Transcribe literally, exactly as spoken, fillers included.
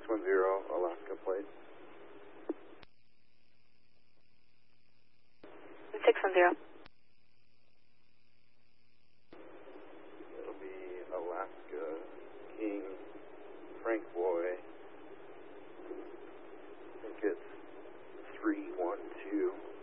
one zero, Alaska plate. six one zero. It'll be Alaska King Frank Boy. I think it's three one two.